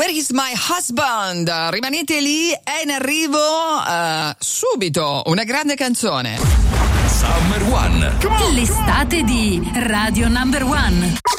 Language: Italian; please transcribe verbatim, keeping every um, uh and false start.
Where is my husband? Rimanete lì, è in arrivo uh, subito una grande canzone. Summer One. L'estate di Radio Number One.